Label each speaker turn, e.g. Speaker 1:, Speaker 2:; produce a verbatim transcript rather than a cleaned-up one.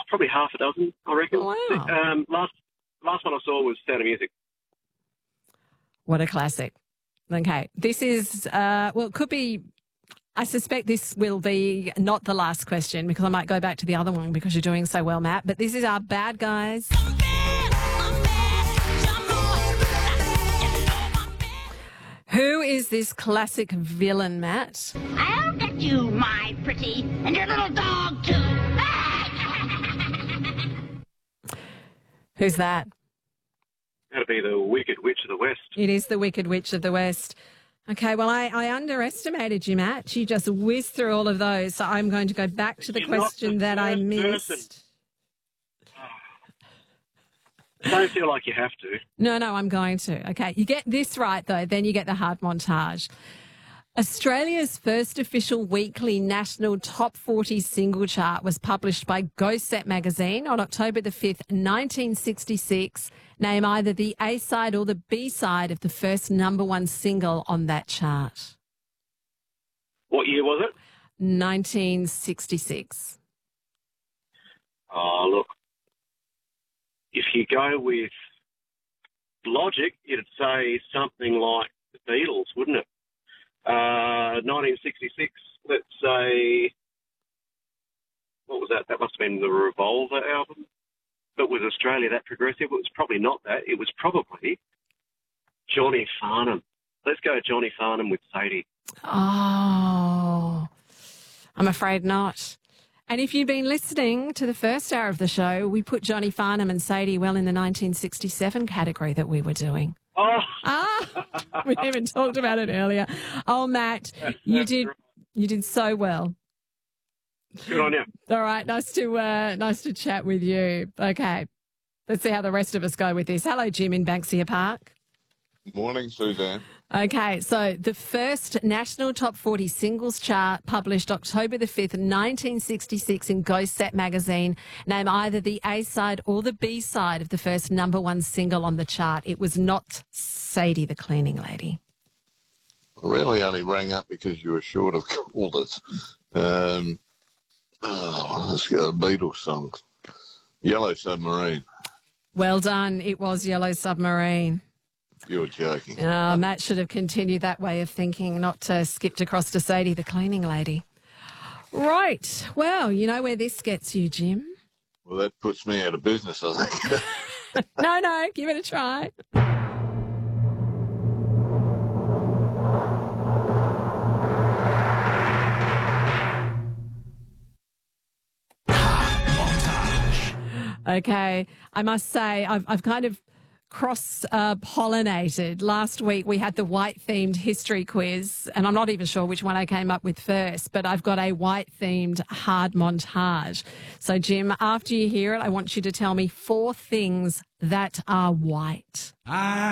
Speaker 1: probably half a dozen, I reckon.
Speaker 2: Wow.
Speaker 1: Um, last last one I saw was Sound of Music.
Speaker 2: What a classic. Okay. This is, uh, well, it could be, I suspect this will be not the last question because I might go back to the other one because you're doing so well, Matt. But this is our bad guys. Who is this classic villain, Matt?
Speaker 3: I'll get you, my pretty, and your little dog, too.
Speaker 2: Who's that?
Speaker 1: That'd be the Wicked Witch of the West.
Speaker 2: It is the Wicked Witch of the West. Okay, well, I, I underestimated you, Matt. You just whizzed through all of those. So I'm going to go back to the
Speaker 1: You're
Speaker 2: question
Speaker 1: not the
Speaker 2: that I
Speaker 1: first
Speaker 2: missed.
Speaker 1: person. Don't feel like you have to.
Speaker 2: No, no, I'm going to. Okay, you get this right, though, then you get the hard montage. Australia's first official weekly national top forty single chart was published by Go Set magazine on October the fifth, nineteen sixty-six. Name either the A side or the B side of the first number one single on that chart.
Speaker 1: What year was it?
Speaker 2: nineteen sixty-six.
Speaker 1: Oh, look. If you go with logic, it'd say something like the Beatles, wouldn't it? Uh, nineteen sixty-six, let's say, what was that? That must have been the Revolver album. But was Australia that progressive? It was probably not that. It was probably Johnny Farnham. Let's go Johnny Farnham with Sadie.
Speaker 2: Oh, I'm afraid not. And if you've been listening to the first hour of the show, we put Johnny Farnham and Sadie well in the nineteen sixty-seven category that we were doing.
Speaker 1: Oh,
Speaker 2: Ah, we even talked about it earlier. Oh, Matt, you did you did so well.
Speaker 1: good on you.
Speaker 2: All right, nice to uh, nice to chat with you. Okay, let's see how the rest of us go with this. Hello, Jim in Banksia Park.
Speaker 4: Morning, Suzanne.
Speaker 2: Okay, so the first national top forty singles chart published October the fifth, nineteen sixty-six in Go Set magazine. Name either the A side or the B side of the first number one single on the chart. It was not Sadie the Cleaning Lady.
Speaker 4: I really only rang up because you were short of callers. Um, oh, let's get a Beatles song. Yellow Submarine.
Speaker 2: Well done. It was Yellow Submarine.
Speaker 4: You're joking.
Speaker 2: Uh, Matt should have continued that way of thinking, not uh, skipped across to Sadie the Cleaning Lady. Right. Well, you know where this gets you, Jim?
Speaker 4: Well, that puts me out of business, I think.
Speaker 2: No, no, give it a try. Okay, I must say I've I've kind of cross-pollinated. Uh, Last week we had the white-themed history quiz, and I'm not even sure which one I came up with first, but I've got a white-themed hard montage. So, Jim, after you hear it, I want you to tell me four things that are white.